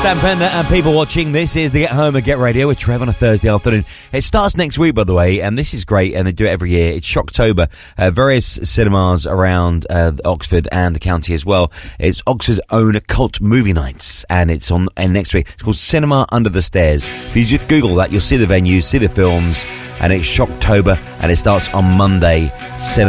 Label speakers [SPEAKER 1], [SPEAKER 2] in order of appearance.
[SPEAKER 1] Sam Fender and people watching. This is the Get Home and Get Radio with Trev on a Thursday afternoon. It starts next week, by the way, and this is great, and they do it every year. It's Shocktober. Various cinemas around Oxford and the county as well. It's Oxford's own cult movie nights, and it's on next week. It's called Cinema Under the Stairs. If you just Google that, you'll see the venues, see the films, and it's Shocktober, and it starts on Monday, 7